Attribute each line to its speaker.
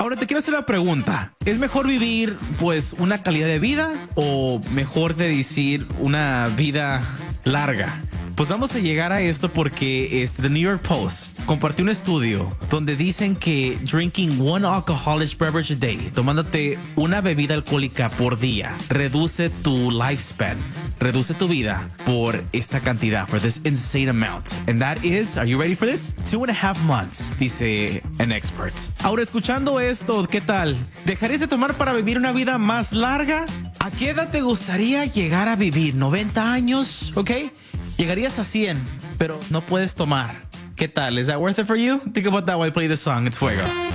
Speaker 1: Ahora te quiero hacer una pregunta. ¿Es mejor vivir, pues, una calidad de vida o mejor de decir una vida larga? Pues vamos a llegar a esto porque The New York Post compartió un estudio donde dicen que drinking one alcoholic beverage a day, tomándote una bebida alcohólica por día, reduce tu lifespan, reduce tu vida por esta cantidad, for this insane amount. And that is, are you ready for this? 2.5 months, dice an expert. Ahora, escuchando esto, ¿qué tal? ¿Dejarías de tomar para vivir una vida más larga? ¿A qué edad te gustaría llegar a vivir? ¿90 años? ¿Ok? Llegarías a 100, pero no puedes tomar. ¿Qué tal? Is that worth it for you? Think about that while I play this song. It's Fuego.